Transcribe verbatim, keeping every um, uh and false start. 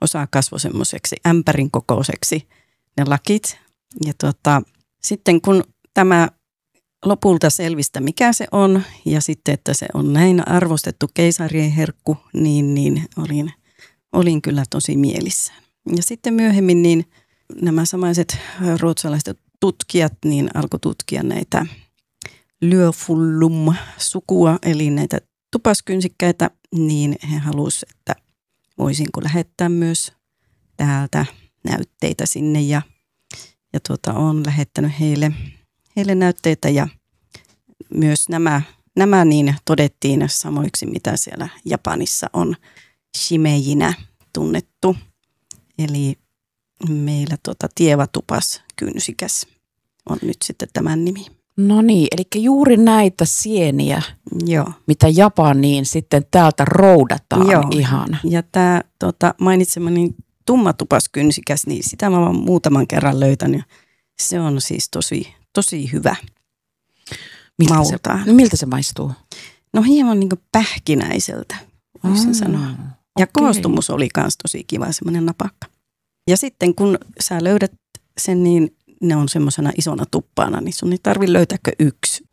osa kasvoi semmoiseksi ämpärin kokoiseksi ne lakit. Ja tota, sitten kun tämä lopulta selvistä, mikä se on, ja sitten, että se on näin arvostettu keisarien herkku, niin, niin olin, olin kyllä tosi mielissään. Ja sitten myöhemmin niin nämä samaiset ruotsalaiset tutkijat niin alkoi tutkia näitä Löfullum-sukua, eli näitä tupaskynsikkäitä, niin he halusivat, että voisinko lähettää myös täältä näytteitä sinne, ja, ja tuota, olen lähettänyt heille, heille näytteitä, ja myös nämä, nämä niin todettiin samoiksi, mitä siellä Japanissa on shimejinä tunnettu, eli meillä tuota tievatupas kynsikäs on nyt sitten tämän nimi. No niin, eli juuri näitä sieniä, Joo. mitä Japaniin sitten täältä roudataan. Joo. Ihan. Ja tämä tota, mainitsemani tummatupaskynsikäs, niin sitä mä olen muutaman kerran löytänyt. Se on siis tosi, tosi hyvä miltä maultaan. Se, no miltä se maistuu? No hieman niin kuin pähkinäiseltä, voisin mm, sanoa. Ja okay. Koostumus oli myös tosi kiva, semmoinen napakka. Ja sitten kun sä löydät sen, niin ne on semmoisena isona tuppaana, niin sun ei tarvitse löytääkö yksi,